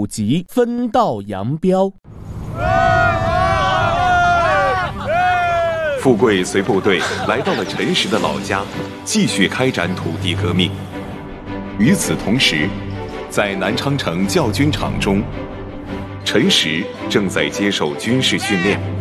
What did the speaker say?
5级分道扬镳。 富贵随部队来到了陈实的老家，继续开展土地革命。与此同时，在南昌城教军场中，陈实正在接受军事训练。